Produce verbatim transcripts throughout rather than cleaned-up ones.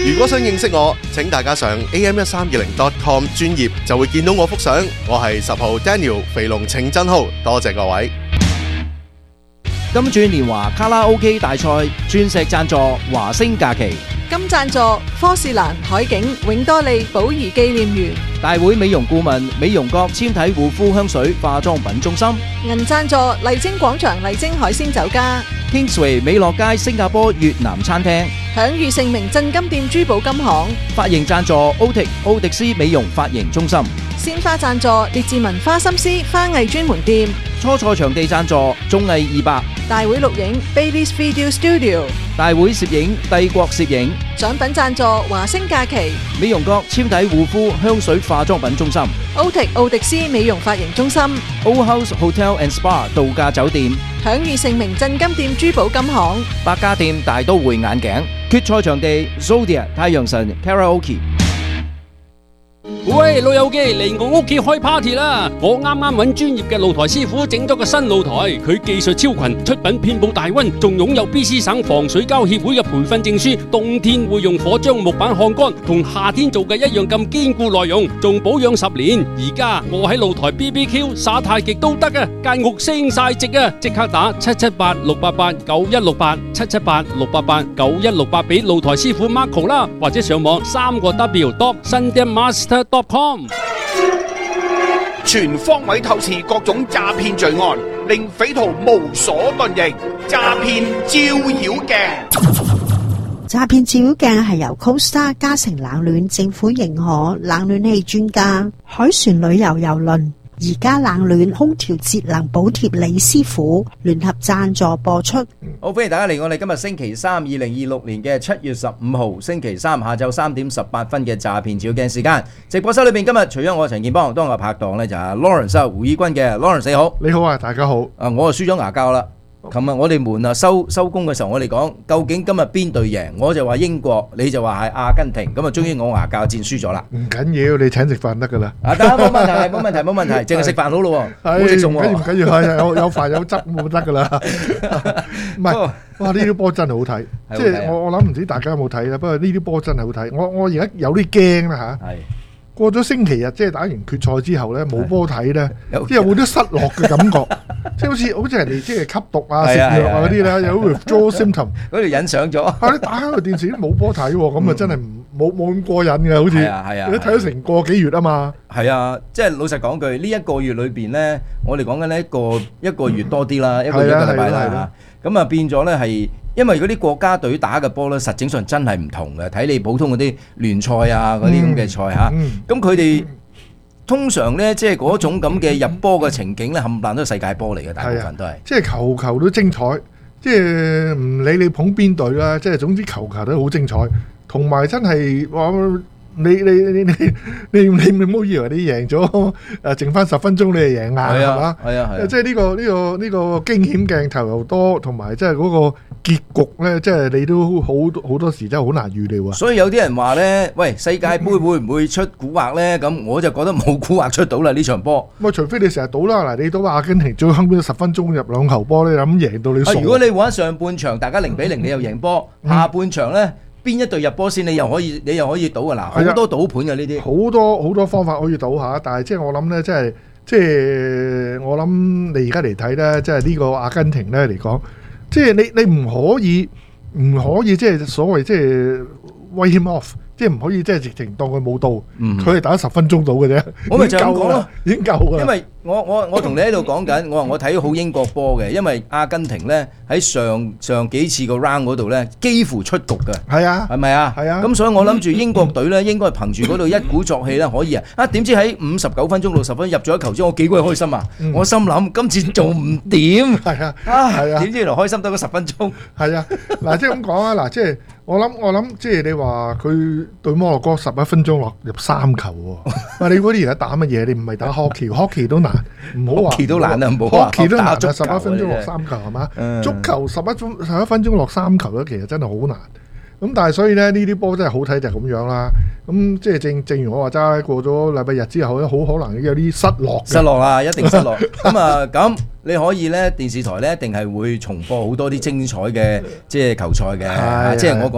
如果想認識我，請大家上 A M 一三二零 dot com 專頁就會見到我幅相。我係十號 Daniel 肥龍程真浩，多謝各位。 金鑽年華卡拉 OK 大賽鑽石贊助華星假期， 金贊助科士蘭海景永多利寶儀紀念園， 大會美容顧問美容閣纖體護膚香水化妝品中心， 銀贊助麗晶廣場麗晶海鮮酒家， Kingsway 美樂街新加坡越南餐廳， 享譽盛名鎮金店珠寶金行， 髮型贊助奧迪奧迪斯美容髮型中心， 鮮花贊助列治文花心思花藝專門店， 初賽場地贊助綜藝二百， 大會錄影 Baby's Video Studio， 大會攝影帝國攝影， 獎品贊助華星假期， 美容閣纖體護膚香水化妝品中心， 奧迪奧迪斯美容髮型中心， Old House Hotel and Spa 度假酒店， 享譽盛名鎮金店珠寶金行， 百家店大都會眼鏡，決賽場地 Zodiac 太陽神 Karaoke。 喂，老友記嚟我屋企開 party 啦！我啱啱揾專業嘅露台師傅整咗個新露台，佢技術超群，出品遍佈大溫，仲擁有 B C 省防水膠協會嘅培訓證書。冬天會用火將木板烘乾，同夏天做嘅一樣咁堅固耐用，仲保養十年。而家我喺露台 B B Q 耍太極都得啊！間屋升晒值啊！即刻打七七八六八八九一六八七七八六八八九一六八俾露台師傅 Marco 啦，或者上網三個 W dot sundanmaster dot com。 全方位透視各種詐騙罪案，令匪徒無所遁形。詐騙照妖鏡， 詐騙照妖鏡係由 Costa 嘉誠冷暖政府認可冷暖氣專家海船旅遊郵輪而家冷暖空調節能補貼李師傅聯合贊助播出。 好，歡迎大家嚟我哋今日星期三二零二六年嘅七月十五號星期三下晝三點十八分嘅詐騙照妖鏡時間。直播室裏邊今日除咗我陳建邦，當我拍檔呢就係 Lawrence 胡以軍嘅 Lawrence， 你好。 你好啊，大家好。 啊，我就輸咗牙膠啦。琴日我哋門啊收收工嘅時候，我哋講究竟今日邊隊贏，我就話英國，你就話係阿根廷，咁啊終於我牙膠戰輸咗啦。 唔緊要，你請食飯得噶啦。 啊得，冇問題，冇問題，冇問題，淨係食飯好咯，唔好食餸喎。 唔緊要，係有有飯有汁冇得噶啦。唔係，哇！呢啲波真係好睇，即係我我諗唔知大家有冇睇啦。不過呢啲波真係好睇，我我而家有啲驚啦嚇。係。過咗星期日，即係打完決賽之後咧，冇波睇咧，即係有啲失落嘅感覺，即係好似好似人哋即係吸毒啊、食藥啊嗰啲咧，有 withdrawal symptom， 嗰條癮上咗。 啊！你打開個電視都冇波睇喎，咁啊真係冇冇咁過癮嘅，好似。係啊係啊！你睇咗成個幾月啊嘛。 係啊，即係老實講句，呢一個月裏邊咧，我哋講緊呢一個一個月多啲啦，一個月一個禮拜啦嚇。咁啊變咗咧係。因為嗰啲國家隊打嘅波咧，實際上真係唔同嘅。睇你普通嗰啲聯賽啊，嗰啲咁嘅賽嚇，咁佢哋通常咧，即係嗰種咁嘅入波嘅情景咧，冚唪唥都係世界波嚟嘅，大部分都係。 即係球球都精彩，即係唔理你捧邊隊啦，即係總之球球都好精彩，同埋真係話。你你你你你你唔好以為你贏咗誒，剩翻十分鐘你係贏硬係嘛？係啊係。即係呢個呢個呢個驚險鏡頭又多，同埋即係嗰個結局咧，即係你都好好多時真係好難預料啊！ 所以有啲人話咧，喂，世界盃會唔會出蠱惑咧？咁我就覺得冇蠱惑出到啦呢場波。 咁啊，除非你成日賭啦，嗱，你賭阿根廷最後邊十分鐘入兩球波咧，咁贏到你傻。 如果你玩上半場大家零比零，你又贏波，下半場咧。邊一隊入波先？你又可以，你又可以賭噶啦，好多賭盤嘅呢啲， 好多好多方法可以賭下。但係即係我諗咧，即係即係我諗你而家嚟睇咧，即係呢個阿根廷咧嚟講，即係你你唔可以唔可以即係所謂即係 write him off。即係唔可以，即係直情當佢冇到，佢係打十分鐘到嘅啫。 我咪就咁講咯， 已經夠㗎啦。 因為我我我同你喺度講緊，我話我睇好英國波嘅，因為阿根廷咧喺上上幾次個 round 嗰度咧幾乎出局嘅。 係啊， 係咪啊？係啊。咁所以我諗住英國隊咧應該係憑住嗰度一鼓作氣咧可以啊！啊點知喺五十九分鐘六十分入咗一球之後，我幾鬼開心啊！我心諗今次做唔掂。係啊，啊係啊。點知原來開心得嗰十分鐘。係啊， 嗱即係咁講啊，嗱即係。我諗我諗，即係你話佢對摩洛哥十一分鐘落入三球喎。啊，你估啲而家打乜嘢？你唔係打 hockey，hockey 都難，唔好話 hockey 都難啊，唔好話 hockey 都難啊，十一分鐘落三球係嘛？足球十一分十一分鐘落三球咧，其實真係好難。咁但係所以咧，呢啲波真係好睇就係咁樣啦。咁即係正正如我話齋，過咗禮拜日之後咧，好可能有啲失落。 失落啊，一定失落。咁啊，咁你可以咧，電視台咧一定係會重播好多啲精彩嘅即係球賽嘅。即係我講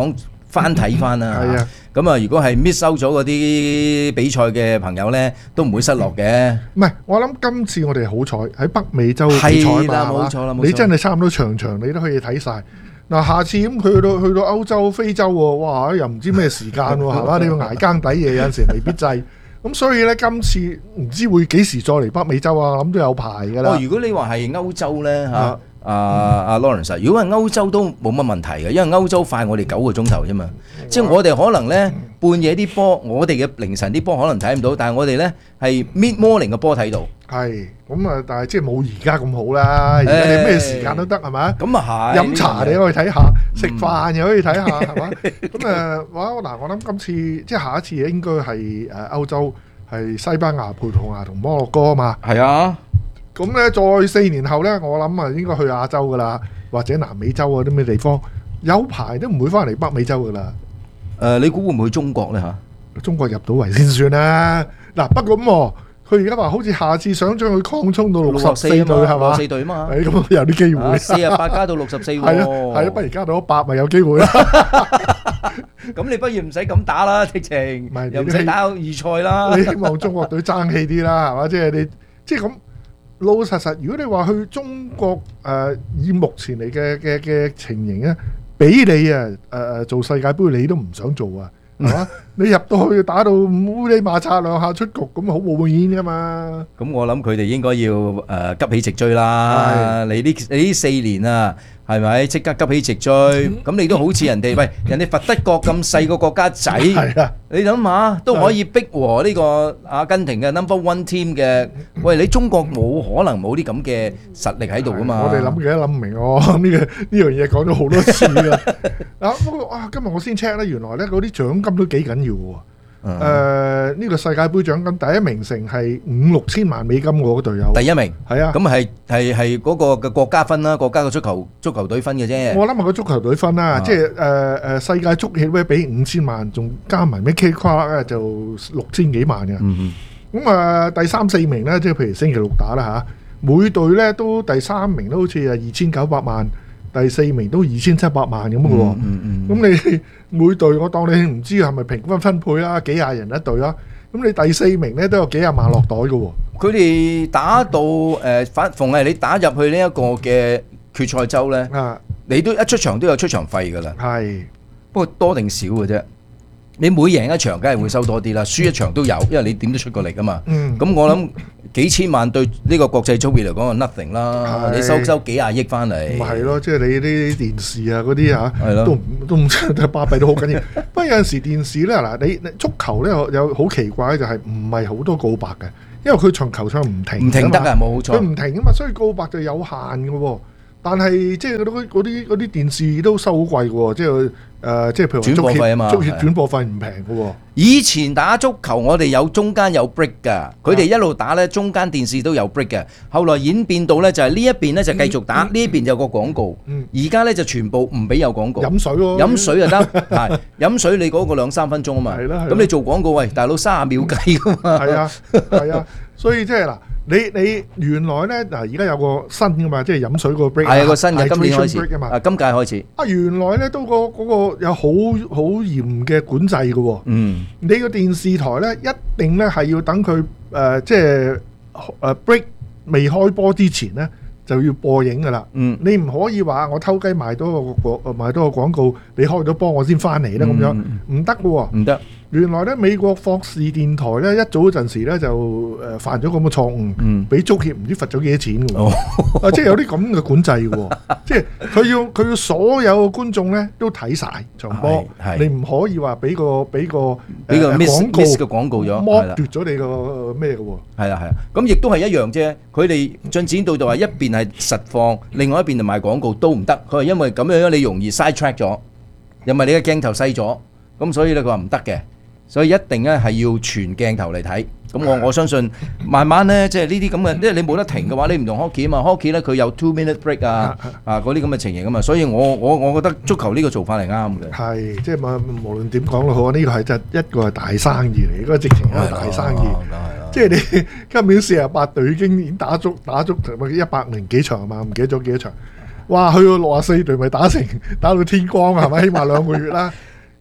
翻睇翻啦。 係啊， 咁啊，如果係 miss 收咗嗰啲比賽嘅朋友咧，都唔會失落嘅。 唔係，我諗今次我哋好彩喺北美洲比賽係啦， 嘛， 冇錯啦，冇錯。 你真係差唔多場場你都可以睇晒。嗱，下次咁佢去到去到歐洲、非洲喎，哇！又唔知咩時間喎，係嘛？你要捱更抵夜，有陣時未必制。咁所以咧，今次唔知會幾時再嚟北美洲啊？諗都有排㗎啦。 哦，如果你話係歐洲咧嚇。啊阿 Lawrence， 如果係歐洲都冇乜問題嘅，因為歐洲快我哋九個鐘頭啫嘛，即係我哋可能咧半夜啲波，我哋嘅凌晨啲波可能睇唔到，但係我哋咧係 mid morning 嘅波睇到。 係咁啊，但係即係冇而家咁好啦。而家你咩時間都得係咪？ 咁啊係。 飲茶你可以睇下，食飯又可以睇下係嘛？咁誒，哇嗱，我諗今次即係下一次應該係誒歐洲係西班牙、葡萄牙同摩洛哥啊嘛。 係啊。 咁咧，再四年後咧，我諗啊，應該去亞洲噶啦，或者南美洲啊啲咩地方，有排都唔會翻嚟北美洲噶啦。 誒，你估會唔會去中國咧嚇？ 中國入到圍先算啦。嗱，不過咁，佢而家話好似下次想將佢擴充到六十四隊係嘛？ 六十四隊嘛。 誒，咁有啲機會。 四十八加到六十四喎。 係咯，係咯，不如加到一百咪有機會啦。 咁你不如唔使咁打啦，直情，又唔使打預賽啦。 你希望中國隊爭氣啲啦，係嘛？即係你，即係咁。老老實實，如果你話去中國誒、呃，以目前嚟嘅嘅嘅情形咧，俾你啊誒誒做世界盃，你都唔想做啊，係嘛？你入到去打到烏哩馬擦兩下出局，咁好冇面噶嘛？ 咁我諗佢哋應該要誒、呃、急起直追啦！你呢你呢四年啊，係咪即刻急起直追？咁你都好似人哋，喂，人哋佛得角咁細個國家仔，你諗下都可以逼和呢個阿根廷嘅 number one team 嘅。喂，你中國冇可能冇啲咁嘅實力喺度噶嘛？ 我哋諗嘅都諗唔明喎，呢個呢樣嘢講咗好多次啦。嗱，不過啊，今日我先 check 咧，原來咧嗰啲獎金都幾緊要喎。誒，呢個世界盃獎金第一名成係五六千萬美金喎，個隊友。 第一名係啊， 咁係係係嗰個嘅國家分啦，國家嘅足球足球隊分嘅啫。 我諗係個足球隊分啦，即係誒誒世界足協咧俾五千萬，仲加埋咩 K 跨咧就六千幾萬嘅。咁啊第三四名咧，即係譬如星期六打啦嚇，每隊咧都第三名都好似係二千九百萬。第四名都二千七百萬咁嘅喎，咁你每隊我當你唔知係咪平均分配啦，幾廿人一隊啦，咁你第四名咧都有幾廿萬落袋嘅喎。 佢哋打到誒，反逢係你打入去呢一個嘅決賽周咧，你都一出場都有出場費㗎啦。 係， 不過多定少嘅啫。你每贏一場，梗係會收多啲啦。輸一場都有，因為你點都出過嚟㗎嘛。咁我諗幾千萬對呢個國際足協嚟講係 nothing 啦。你收收幾廿億翻嚟， 咪係咯？即係你啲電視啊嗰啲嚇，都唔都唔真巴閉都好緊要。不過有陣時電視咧嗱，你足球咧有有好奇怪就係唔係好多告白嘅，因為佢場球場唔停， 唔停得啊，冇錯。 佢唔停啊嘛，所以告白就有限嘅喎。但係即係嗰啲嗰啲嗰啲電視都收好貴嘅喎，即係誒，即係譬如轉播費啊嘛， 足協轉播費唔平嘅喎。 以前打足球我哋有中間有 break 㗎，佢哋一路打咧，中間電視都有 break 嘅。後來演變到咧就係呢一邊咧就繼續打，呢一邊有個廣告。而家咧就全部唔俾有廣告。 飲水喎， 飲水就得，係飲水你嗰個兩三分鐘啊嘛。係啦，咁你做廣告喂，大佬三十秒計㗎嘛。係啊， 係啊，所以即係嗱。你你原來咧嗱，而家有個新嘅嘛，即係飲水個 break 係個新嘅，今年開始啊，今屆開始啊，原來咧都個嗰個有好好嚴嘅管制嘅喎。嗯，你個電視台咧一定咧係要等佢誒即係誒 break 未開波之前咧就要播映㗎啦。嗯，你唔可以話我偷雞賣多個廣賣多個廣告，你開咗波我先翻嚟咧咁樣，唔得嘅喎，唔得。原來咧美國霍士電台咧一早嗰陣時咧就誒犯咗咁嘅錯誤，俾足協唔知罰咗幾多錢嘅喎，啊即係有啲咁嘅管制嘅喎，即係佢要佢要所有觀眾咧都睇曬場波，你唔可以話俾個俾個俾個 miss miss 嘅廣告咗， 剝奪咗你個咩嘅喎？ 係啊係啊，咁亦都係一樣啫。佢哋進展到就話一邊係實況，另外一邊就賣廣告都唔得。佢話因為咁樣你容易 side track 咗，因為你嘅鏡頭細咗，咁所以咧佢話唔得嘅。所以一定咧係要全鏡頭嚟睇，咁我我相信慢慢咧，即係呢啲咁嘅，因為你冇得停嘅話，你唔同 hockey 啊嘛 ，hockey 咧佢有 two minute break 啊啊嗰啲咁嘅情形啊嘛，所以我我我覺得足球呢個做法係啱嘅。 係，即係無無論點講都好，呢個係真一個係大生意嚟，嗰個直情係大生意。即係你今年四十八隊已經已經打足打足一百零幾場係嘛？唔記得咗幾多場？哇！去到六十四隊咪打成打到天光係咪？起碼兩個月啦。咁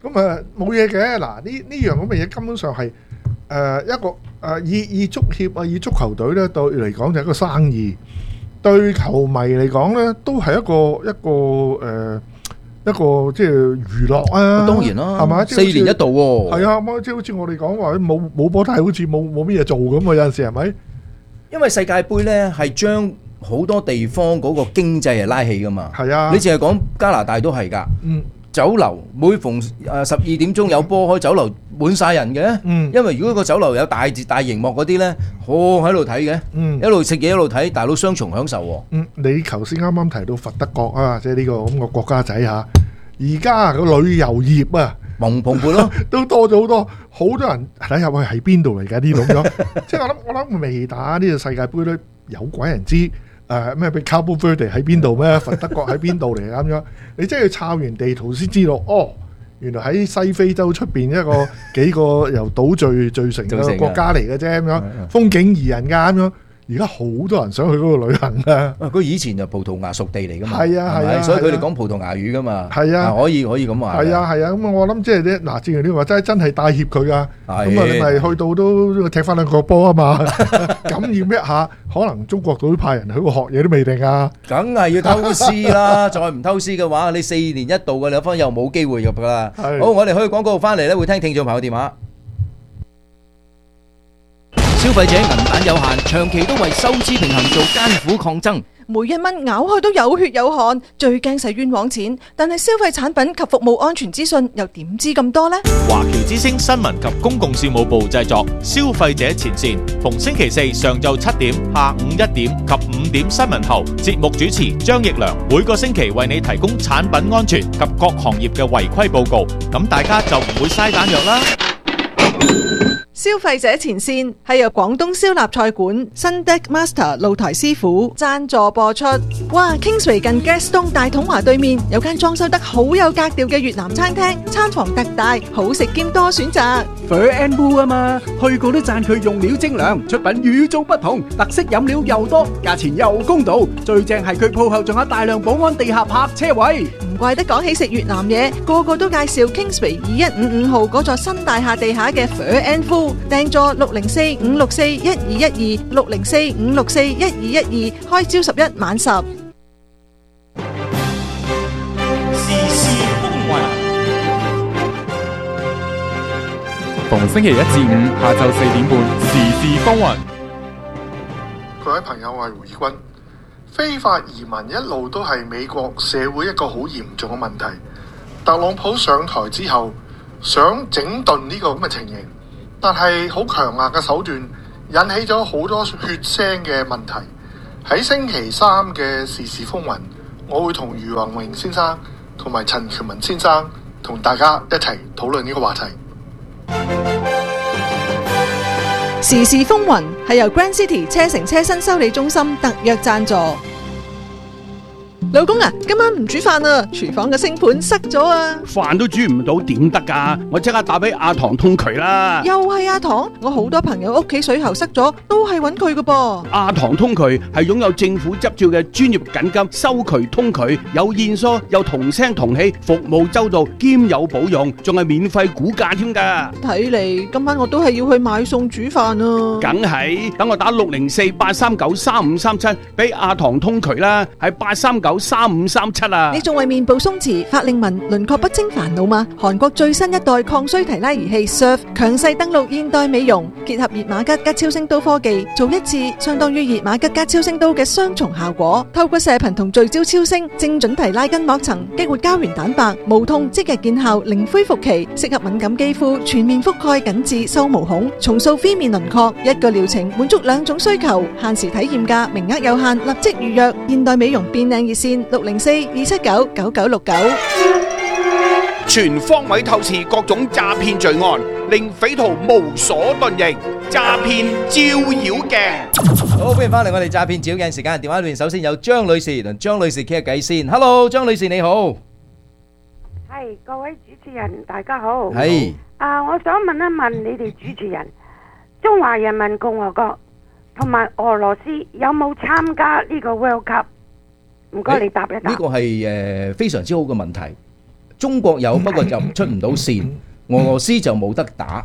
咁啊冇嘢嘅。嗱呢呢樣咁嘅嘢根本上係誒一個誒以以足協啊以足球隊咧對嚟講就係一個生意，對球迷嚟講咧都係一個一個誒一個即係娛樂啊。 當然啦， 係嘛？ 四年一度喎。 係啊，咁即係好似我哋講話冇冇波睇，好似冇冇乜嘢做咁啊！有陣時係咪？ 因為世界盃咧係將好多地方嗰個經濟係拉起噶嘛。 係啊， 你淨係講加拿大都係㗎。 嗯。 酒樓每逢誒十二點鐘有波開，酒樓滿晒人嘅。 嗯， 因為如果個酒樓有大大熒幕嗰啲咧，好喺度睇嘅。 嗯， 一路食嘢一路睇，大佬雙重享受喎。 嗯，你頭先啱啱提到佛德國啊，即係呢個咁個國家仔嚇，而家個旅遊業啊， 蓬蓬勃咯， 都多咗好多，好多人睇入去係邊度嚟㗎？呢種咗，即係我諗我諗未打呢個世界盃都有鬼人知。誒咩？俾 Cabo Verde 喺邊度咩？佛德國喺邊度嚟咁樣？你真係要抄完地圖先知道，哦，原來喺西非洲出邊一個幾個由島聚聚成嘅國家嚟嘅啫，咁樣風景宜人㗎咁樣。而家好多人想去嗰度旅行啊！ 佢以前就葡萄牙屬地嚟噶嘛， 係啊係啊， 所以佢哋講葡萄牙語噶嘛， 係啊， 可以可以咁話。 係啊係啊，咁我諗即係咧，嗱，正如你話齋真係帶挈佢啊，咁啊你咪去到都踢翻兩個波啊嘛，感染一下，可能中國隊派人去度學嘢都未定啊！ 梗係要偷師啦，再唔偷師嘅話，你四年一度嘅兩分又冇機會入噶啦。好，我哋去廣告翻嚟咧，會聽聽眾朋友電話。 消費者銀彈有限，長期都為收支平衡做艱苦抗爭。 每一蚊咬開都有血有汗，最驚使冤枉錢。但係消費產品及服務安全資訊又點知咁多呢？ 華僑之聲新聞及公共事務部製作，消費者前線，逢星期四上晝七點、下午一點及五點新聞後，節目主持張奕良每個星期為你提供產品安全及各行業嘅違規報告，咁大家就唔會嘥彈藥啦。 消費者前線係由廣東燒臘菜館新 Deck Master 露台師傅贊助播出。哇 Kingsway 近 Gaston 大統華對面有間裝修得好有格調嘅越南餐廳，餐房特大，好食兼多選擇。 Fur and Boo 啊嘛，去過都讚佢用料精良，出品與眾不同，特色飲料又多，價錢又公道，最正係佢鋪後仲有大量保安地下泊車位。 唔怪得講起食越南嘢，個個都介紹 Kingsway 二一五五號嗰座新大廈地下嘅 Fur and Boo。訂座六零四五六四一二一二六零四五六四一二一二，開朝十一晚十。 時事風雲，逢星期一至五下晝四點半，時事風雲。 各位朋友，我係胡義君。非法移民一路都係美國社會一個好嚴重嘅問題。特朗普上台之後，想整頓呢個咁嘅情形。但係好強硬嘅手段引起咗好多血腥嘅問題。喺星期三嘅時事風雲，我會同余宏榮先生同埋陳權文先生同大家一齊討論呢個話題。 時事風雲係由 Grand City 車城車身修理中心特約贊助。老公啊，今晚唔煮飯啊，廚房嘅星盤塞咗啊！ 飯都煮唔到點得噶？我即刻打俾阿唐通渠啦！ 又係阿唐，我好多朋友屋企水喉塞咗，都係揾佢噶噃。 阿唐通渠係擁有政府執照嘅專業緊急修渠通渠，有現疏，有同聲同氣，服務周到，兼有保用，仲係免費估價添噶。 睇嚟今晚我都係要去買餸煮飯啊！ 梗係，等我打六零四八三九三五三七俾阿唐通渠啦，係八三九三五三七啊！ 你仲為面部鬆弛、法令紋、輪廓不清煩惱嗎？韓國最新一代抗衰提拉儀器 Surf 強勢登陸現代美容，結合熱瑪吉加超聲刀科技，做一次相當於熱瑪吉加超聲刀嘅雙重效果。透過射頻同聚焦超聲，精準提拉筋膜層，激活膠原蛋白，無痛即日見效，零恢復期，適合敏感肌膚，全面覆蓋緊致收毛孔，重塑 V 面輪廓。一個療程滿足兩種需求，限時體驗價，名額有限，立即預約。現代美容變靚熱線六零四二七九九九六九。 全方位透視各種詐騙罪案，令匪徒無所遁形。詐騙照妖鏡。 好，歡迎翻嚟我哋詐騙照妖鏡時間。電話裏面首先有張女士，同張女士傾下偈先。Hello， 張女士你好。 係，各位主持人大家好。 係。 啊，我想問一問你哋主持人，中華人民共和國同埋俄羅斯有冇參加呢個 World Cup？唔該，你答一答。 呢個係誒非常之好嘅問題。 中國有，不過就出唔到線，俄羅斯就冇得打。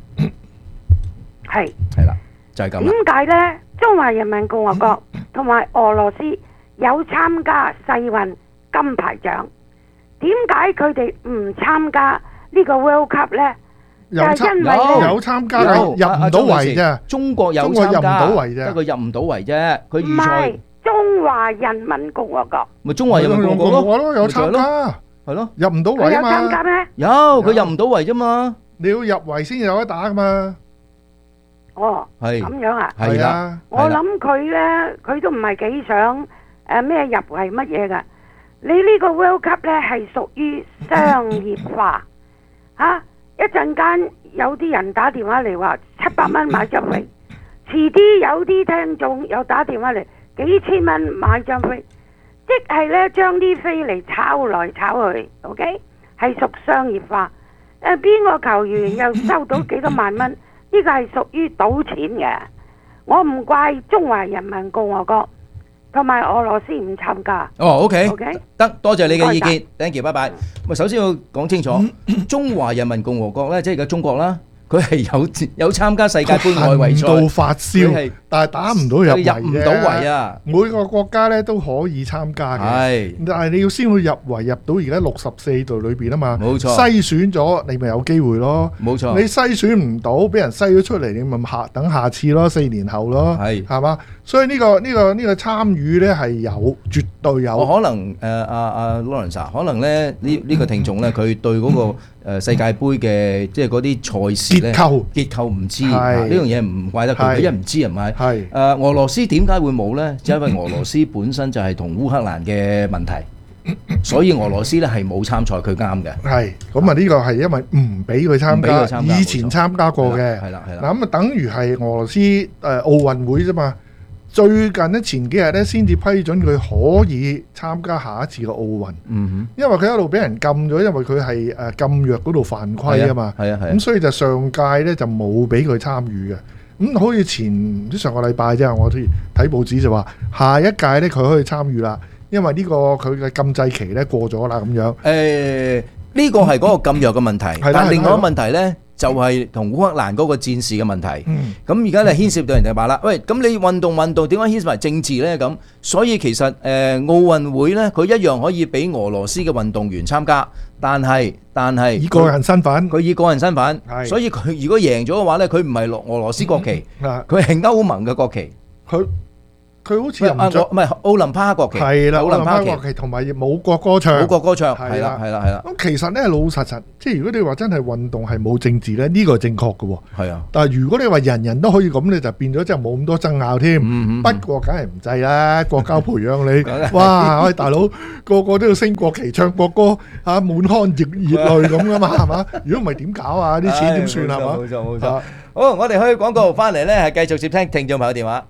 係係啦，就係咁啦。 點解呢？中華人民共和國同埋俄羅斯有參加世運金牌獎，點解佢哋唔參加呢個 World Cup 呢？ 有參有有參加，入唔到圍啫。 中國有參加，不過入唔到圍啫。佢預賽中華人民共和國咪中華人民共和國咯，有參加， 係咯， 入唔到圍啊嘛。 有參加咩？ 有，佢入唔到圍啫嘛。 你要入圍先有得打噶嘛。 哦， 係咁樣啊？ 係啦， 我諗佢咧，佢都唔係幾想誒咩入圍乜嘢噶。你呢個 World Cup 咧係屬於商業化嚇。一陣間有啲人打電話嚟話七百蚊買張飛，遲啲有啲聽眾又打電話嚟幾千蚊買張飛，即係咧將啲飛嚟炒來炒去 ，OK 係屬商業化。誒邊個球員又收到幾多萬蚊？呢個係屬於賭錢嘅。我唔怪中華人民共和國同埋俄羅斯唔參加。 哦 ，OK， OK， 得，多謝你嘅意見 ，thank you，拜拜。咁首先要講清楚，中華人民共和國咧，即係而家中國啦，佢係有有參加世界盃外圍賽， 到發燒，但係打唔到入圍嘅， 入唔到圍啊！ 每個國家咧都可以參加嘅， 係， 但係你要先會入圍，入到而家六十四隊裏邊啊嘛， 冇錯， 篩選咗你咪有機會咯， 冇錯。 你篩選唔到，俾人篩咗出嚟，你咪下等下次咯，四年後咯，係係嘛？所以呢個呢個呢個參與咧係有，絕對有。 可能誒阿阿 Lawrence 可能咧呢呢個聽眾咧，佢對嗰個誒世界盃嘅即係嗰啲賽事咧結構結構唔知，呢樣嘢唔怪得佢，佢一唔知係咪？係誒俄羅斯點解會冇咧？就因為俄羅斯本身就係同烏克蘭嘅問題，所以俄羅斯咧係冇參賽，佢啱嘅。係咁啊！呢個係因為唔俾佢參加，以前參加過嘅。係啦係啦。嗱咁啊，等於係俄羅斯誒奧運會啫嘛。最近咧前幾日咧先至批准佢可以參加下一次嘅奧運，嗯哼，因為佢一路俾人禁咗，因為佢係誒禁藥嗰度犯規啊嘛，係啊係啊，咁所以就上屆咧就冇俾佢參與嘅，咁好似前唔知上個禮拜啫，我睇睇報紙就話下一屆咧佢可以參與啦，因為呢個佢嘅禁制期咧過咗啦咁樣。誒，呢個係嗰個禁藥嘅問題，但另外一個問題咧。就係同烏克蘭嗰個戰事嘅問題，咁而家你牽涉到人哋話啦，喂，咁你運動運動點解牽涉埋政治呢？咁所以其實誒、呃、奧運會呢，佢一樣可以俾俄羅斯嘅運動員參加，但係但係以個人身份，佢以個人身份，所以佢如果贏咗嘅話呢，佢唔係落俄羅斯國旗，佢係歐盟嘅國旗，佢。佢好似又唔着，唔係奧林匹克國旗，係啦，奧林匹克國旗同埋冇國歌唱，冇國歌唱，係啦，係啦，係啦。咁其實咧老實實，即係如果你話真係運動係冇政治咧，呢個係正確嘅喎。係啊，但係如果你話人人都可以咁咧，就變咗即係冇咁多爭拗添。不過梗係唔制啦，國家培養你，哇！喂，大佬個個都要升國旗、唱國歌，嚇滿腔熱熱淚咁噶嘛，係嘛？如果唔係點搞啊？啲錢點算係嘛？冇錯冇錯。好，我哋去廣告翻嚟咧，係繼續接聽聽眾朋友電話。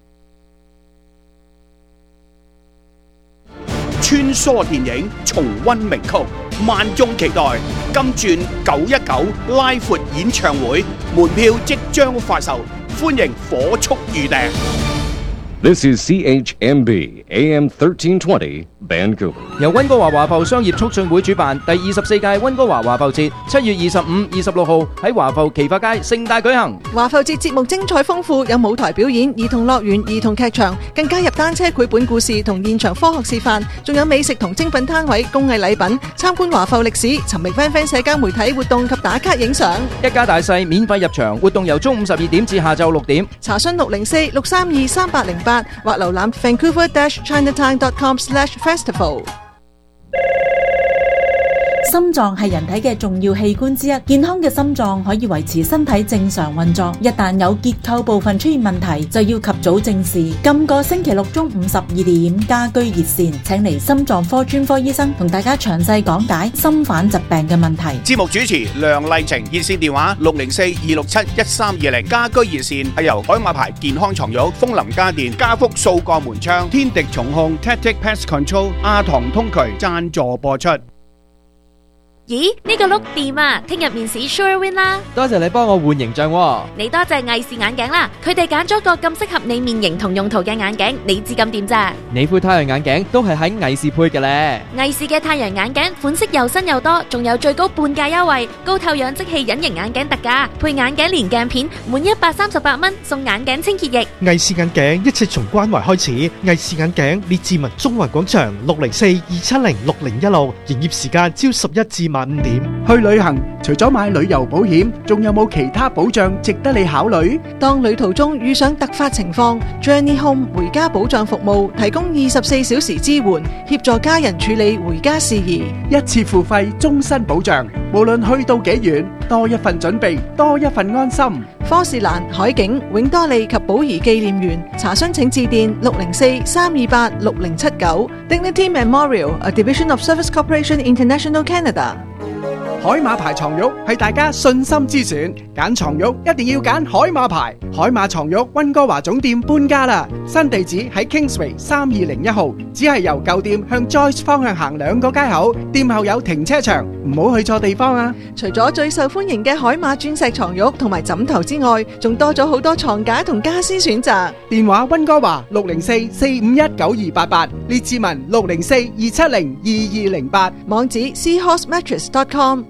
穿梭電影，重溫名曲，萬眾期待。金鑽九一九拉闊演唱會門票即將發售，歡迎火速預訂。 This is C H M B A M thirteen twenty Vancouver。 由温哥華華埠商業促進會主辦第二十四屆温哥華華埠節，七月二十五、二十六號喺華埠奇發街盛大舉行。 華埠節節目精彩豐富，有舞台表演、兒童樂園、兒童劇場，更加入單車繪本故事同現場科學示範，仲有美食同精品攤位、工藝禮品，參觀華埠歷史，尋覓 friend friend 社交媒體活動及打卡影相。 一家大細免費入場，活動由中午十二點至下晝六點。 查詢六零四六三二三八零八或瀏覽 vancouver dash chinatown dot com slash festival。 心臟係人體嘅重要器官之一，健康嘅心臟可以維持身體正常運作。一旦有結構部分出現問題，就要及早正視。今個星期六中午十二點，家居熱線請嚟心臟科專科醫生同大家詳細講解心瓣疾病嘅問題。 節目主持梁麗晴，熱線電話六零四二六七一三二零。家居熱線係由海馬牌健康床褥、風林家電、家福數個門窗、天敵重控、Tactic Pest Control、亞堂通渠贊助播出。 咦，呢個 look 掂啊！聽日面試 sure win 啦！ 多謝你幫我換形象喎。 你多謝藝視眼鏡啦，佢哋揀咗個咁適合你面型同用途嘅眼鏡，你知咁掂咋？ 你副太陽眼鏡都係喺藝視配嘅咧。 藝視嘅太陽眼鏡款式又新又多，仲有最高半價優惠，高透氧即棄隱形眼鏡特價，配眼鏡連鏡片，滿一百三十八蚊送眼鏡清潔液。 藝視眼鏡一切從關懷開始，藝視眼鏡列治文中環廣場六零四二七零六零一六，營業時間朝十一至晚五點。 去旅行除咗買旅遊保險，仲有冇其他保障值得你考慮？ 當旅途中遇上突發情況 ，Journey Home 回家保障服務提供二十四小時支援，協助家人處理回家事宜， 一次付費，終身保障。無論去到幾遠，多一份準備，多一份安心。 科士蘭、海景、永多利及寶儀紀念園查詢請致電六零四三二八六零七九。Dignity Memorial，a division of Service Corporation International Canada。 海馬牌床褥係大家信心之選，揀床褥一定要揀海馬牌。海馬床褥溫哥華總店搬家啦，新地址喺 Kingsway 三二零一號，只係由舊店向 Joyce 方向行兩個街口，店後有停車場，唔好去錯地方啊！ 除咗最受歡迎嘅海馬鑽石床褥同埋枕頭之外，仲多咗好多床架同家私選擇。 電話溫哥華六零四四五一九二八八，列治文六零四二七零二二零八， 網址 seahorse mattress dot com。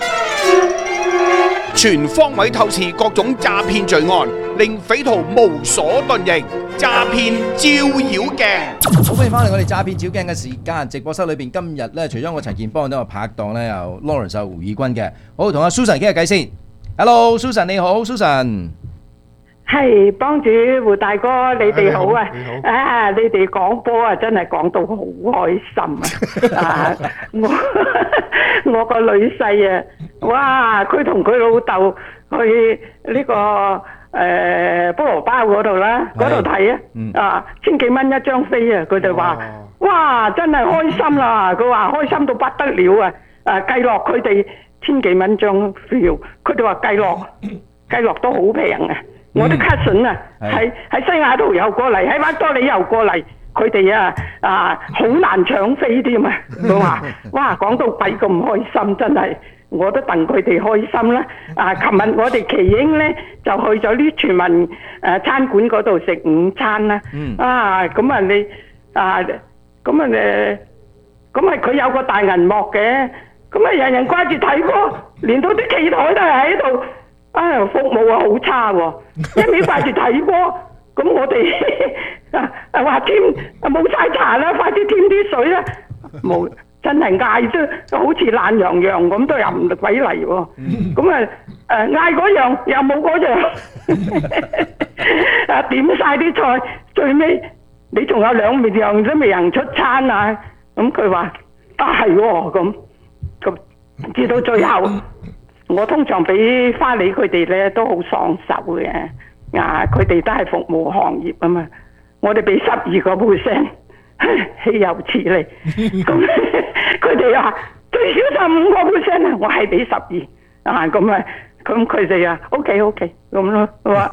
全方位透視各種詐騙罪案，令匪徒無所遁形。詐騙照妖鏡， 好歡迎翻嚟我哋詐騙照鏡嘅時間。直播室裏邊今日咧，除咗我陳健邦，都有拍檔咧，有 Lawrence 有胡以軍嘅。好，同阿 Susan 傾下偈先。Hello，Susan 你好 ，Susan。 係幫主胡大哥，你哋好啊！啊，你哋講波啊，真係講到好開心啊！啊，我我個女婿啊，哇，佢同佢老豆去呢個誒菠蘿包嗰度啦，嗰度睇啊，啊，千幾蚊一張飛啊，佢哋話，哇，真係開心啦！佢話開心到不得了啊！誒，計落佢哋千幾蚊張票，佢哋話計落計落都好平啊！我啲 cousin 啊，喺喺西雅圖又過嚟，喺灣多利又過嚟，佢哋啊啊好難搶飛添啊！佢話：哇，講到鬼咁開心，真係我都戥佢哋開心啦！啊，琴日我哋奇英咧就去咗呢全民誒餐館嗰度食午餐啦。啊，咁啊你啊，咁啊誒，咁啊佢有個大銀幕嘅，咁啊人人掛住睇波，連到啲企台都係喺度。啊，服務啊好差喎，一味掛住睇波，咁我哋啊啊話添冇晒茶啦，快啲添啲水啦，冇真係嗌都好似懶洋洋咁，都又唔鬼嚟喎，咁啊誒嗌嗰樣又冇嗰樣，啊點晒啲菜，最尾你仲有兩味樣都未人出餐啊，咁佢話啊係喎，咁咁至到最後。我通常俾花梨佢哋咧都好爽手嘅，啊佢哋都係服務行業啊嘛，我哋俾十二個 percent， 豈有此理！咁佢哋話最少十五個 percent 啊，我係俾十二啊咁啊，咁佢哋啊 OK OK 咁咯，話